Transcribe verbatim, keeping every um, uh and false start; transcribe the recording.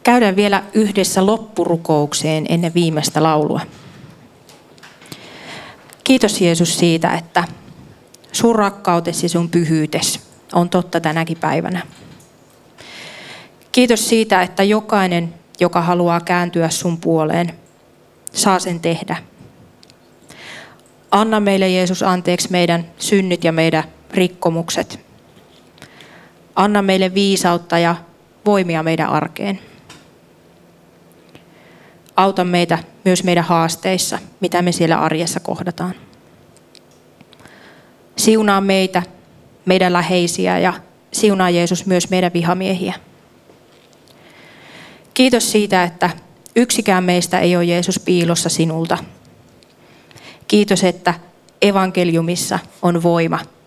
Käydään vielä yhdessä loppurukoukseen ennen viimeistä laulua. Kiitos Jeesus siitä, että sun rakkautesi, sun pyhyytes on totta tänäkin päivänä. Kiitos siitä, että jokainen, joka haluaa kääntyä sun puoleen, saa sen tehdä. Anna meille Jeesus anteeksi meidän synnit ja meidän rikkomukset. Anna meille viisautta ja voimia meidän arkeen. Auta meitä myös meidän haasteissa, mitä me siellä arjessa kohdataan. Siunaa meitä, meidän läheisiä ja siunaa Jeesus myös meidän vihamiehiä. Kiitos siitä, että yksikään meistä ei ole Jeesus piilossa sinulta. Kiitos, että evankeliumissa on voima